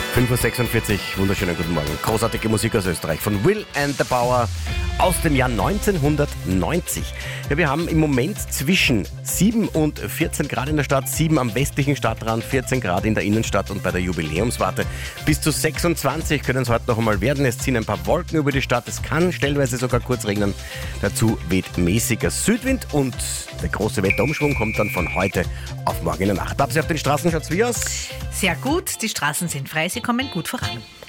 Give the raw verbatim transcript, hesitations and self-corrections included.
fünf Uhr sechsundvierzig, wunderschönen guten Morgen. Großartige Musik aus Österreich von Will and the Power aus dem Jahr neunzehnhundertneunzig. Ja, wir haben im Moment zwischen sieben und vierzehn Grad in der Stadt, sieben am westlichen Stadtrand, vierzehn Grad in der Innenstadt und bei der Jubiläumswarte. Bis zu sechsundzwanzig können es heute noch einmal werden. Es ziehen ein paar Wolken über die Stadt. Es kann stellenweise sogar kurz regnen. Dazu weht mäßiger Südwind und der große Wetterumschwung kommt dann von heute auf morgen in der Nacht. Babsi, auf den Straßen schaut's wie aus? Sehr gut, die Straßen sind frei, sie kommen gut voran.